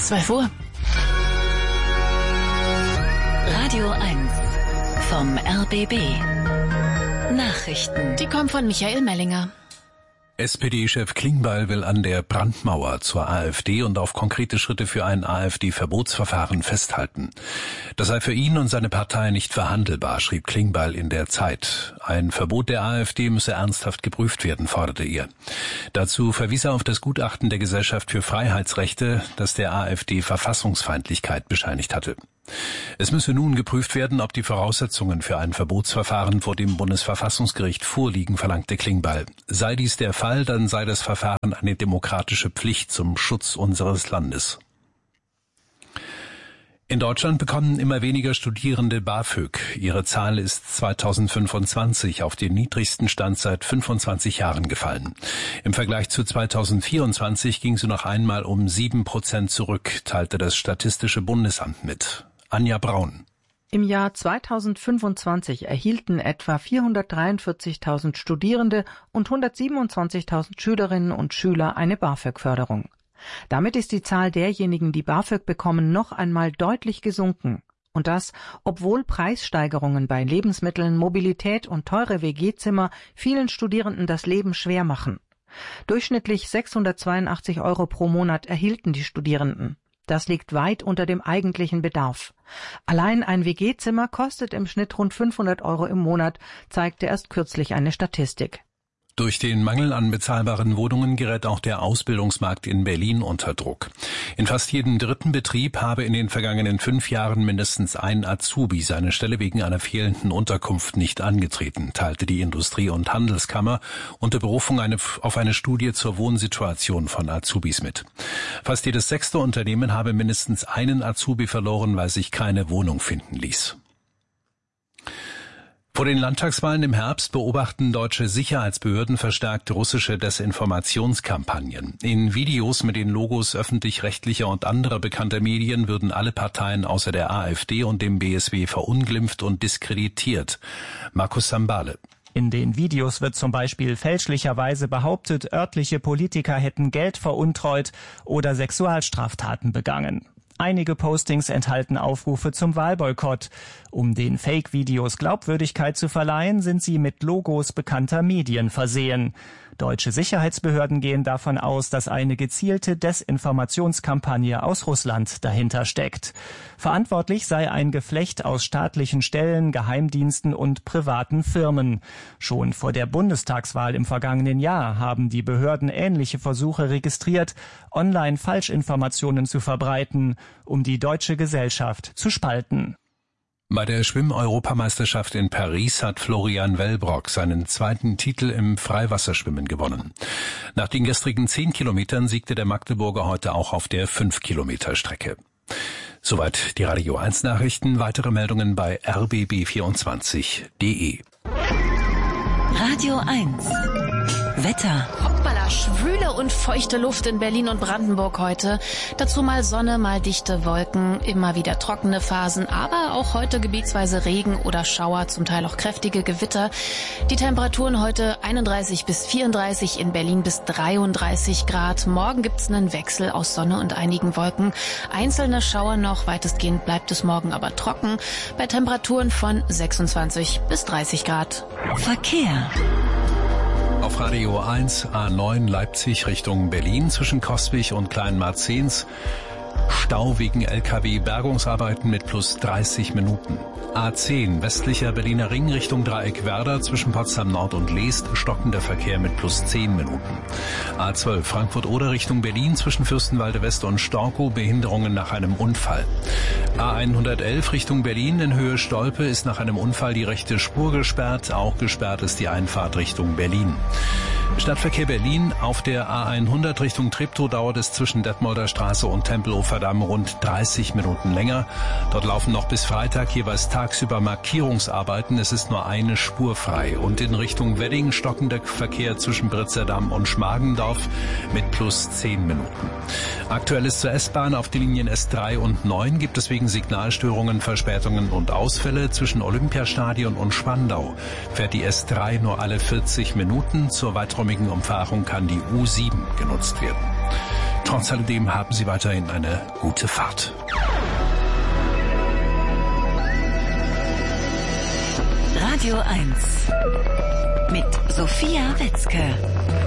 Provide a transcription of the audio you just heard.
12 Uhr. Radio 1 vom RBB. Nachrichten. Die kommen von Michael Mellinger. SPD-Chef Klingbeil will an der Brandmauer zur AfD und auf konkrete Schritte für ein AfD-Verbotsverfahren festhalten. Das sei für ihn und seine Partei nicht verhandelbar, schrieb Klingbeil in der Zeit. Ein Verbot der AfD müsse ernsthaft geprüft werden, forderte er. Dazu verwies er auf das Gutachten der Gesellschaft für Freiheitsrechte, das der AfD Verfassungsfeindlichkeit bescheinigt hatte. Es müsse nun geprüft werden, ob die Voraussetzungen für ein Verbotsverfahren vor dem Bundesverfassungsgericht vorliegen, verlangte Klingbeil. Sei dies der Fall, dann sei das Verfahren eine demokratische Pflicht zum Schutz unseres Landes. In Deutschland bekommen immer weniger Studierende BAföG. Ihre Zahl ist 2025 auf den niedrigsten Stand seit 25 Jahren gefallen. Im Vergleich zu 2024 ging sie noch einmal um 7% zurück, teilte das Statistische Bundesamt mit. Anja Braun. Im Jahr 2025 erhielten etwa 443.000 Studierende und 127.000 Schülerinnen und Schüler eine BAföG-Förderung. Damit ist die Zahl derjenigen, die BAföG bekommen, noch einmal deutlich gesunken. Und das, obwohl Preissteigerungen bei Lebensmitteln, Mobilität und teure WG-Zimmer vielen Studierenden das Leben schwer machen. Durchschnittlich 682 € pro Monat erhielten die Studierenden. Das liegt weit unter dem eigentlichen Bedarf. Allein ein WG-Zimmer kostet im Schnitt rund 500 € im Monat, zeigte erst kürzlich eine Statistik. Durch den Mangel an bezahlbaren Wohnungen gerät auch der Ausbildungsmarkt in Berlin unter Druck. In fast jedem dritten Betrieb habe in den vergangenen 5 Jahren mindestens ein Azubi seine Stelle wegen einer fehlenden Unterkunft nicht angetreten, teilte die Industrie- und Handelskammer unter Berufung auf eine Studie zur Wohnsituation von Azubis mit. Fast jedes 6. Unternehmen habe mindestens einen Azubi verloren, weil sich keine Wohnung finden ließ. Vor den Landtagswahlen im Herbst beobachten deutsche Sicherheitsbehörden verstärkt russische Desinformationskampagnen. In Videos mit den Logos öffentlich-rechtlicher und anderer bekannter Medien würden alle Parteien außer der AfD und dem BSW verunglimpft und diskreditiert. Markus Sambale. In den Videos wird zum Beispiel fälschlicherweise behauptet, örtliche Politiker hätten Geld veruntreut oder Sexualstraftaten begangen. Einige Postings enthalten Aufrufe zum Wahlboykott. Um den Fake-Videos Glaubwürdigkeit zu verleihen, sind sie mit Logos bekannter Medien versehen. Deutsche Sicherheitsbehörden gehen davon aus, dass eine gezielte Desinformationskampagne aus Russland dahinter steckt. Verantwortlich sei ein Geflecht aus staatlichen Stellen, Geheimdiensten und privaten Firmen. Schon vor der Bundestagswahl im vergangenen Jahr haben die Behörden ähnliche Versuche registriert, online Falschinformationen zu verbreiten, um die deutsche Gesellschaft zu spalten. Bei der Schwimm-Europameisterschaft in Paris hat Florian Wellbrock seinen 2. Titel im Freiwasserschwimmen gewonnen. Nach den gestrigen 10 Kilometern siegte der Magdeburger heute auch auf der 5-Kilometer-Strecke. Soweit die Radio 1 Nachrichten. Weitere Meldungen bei rbb24.de. Radio 1 Wetter. Hoppala, schwüle und feuchte Luft in Berlin und Brandenburg heute. Dazu mal Sonne, mal dichte Wolken, immer wieder trockene Phasen, aber auch heute gebietsweise Regen oder Schauer, zum Teil auch kräftige Gewitter. Die Temperaturen heute 31 bis 34, in Berlin bis 33 Grad. Morgen gibt's einen Wechsel aus Sonne und einigen Wolken. Einzelne Schauer noch, weitestgehend bleibt es morgen aber trocken, bei Temperaturen von 26 bis 30 Grad. Verkehr. Auf Radio 1 A9 Leipzig Richtung Berlin zwischen Coswig und Kleinmarzens. Stau wegen LKW-Bergungsarbeiten mit plus 30 Minuten. A10 westlicher Berliner Ring Richtung Dreieck Werder zwischen Potsdam Nord und Leest stockender Verkehr mit plus 10 Minuten. A12 Frankfurt-Oder Richtung Berlin zwischen Fürstenwalde West und Storkow Behinderungen nach einem Unfall. A111 Richtung Berlin in Höhe Stolpe ist nach einem Unfall die rechte Spur gesperrt. Auch gesperrt ist die Einfahrt Richtung Berlin. Stadtverkehr Berlin auf der A100 Richtung Treptow dauert es zwischen Detmolder Straße und Tempelhofer Damm rund 30 Minuten länger. Dort laufen noch bis Freitag jeweils tagsüber Markierungsarbeiten. Es ist nur eine Spur frei. Und in Richtung Wedding stockender Verkehr zwischen Britzerdamm und Schmargendorf mit plus 10 Minuten. Aktuell ist zur S-Bahn auf die Linien S3 und 9 gibt es wegen Signalstörungen, Verspätungen und Ausfälle. Zwischen Olympiastadion und Spandau fährt die S3 nur alle 40 Minuten. Zur weiträumigen Umfahrung kann die U7 genutzt werden. Trotz alledem haben Sie weiterhin eine gute Fahrt. Radio 1 mit Sophia Wetzke.